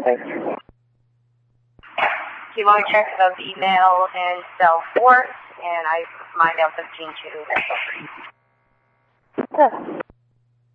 Thanks. Do you want to check of email and cell 4, and I mind out 15 too. Yeah.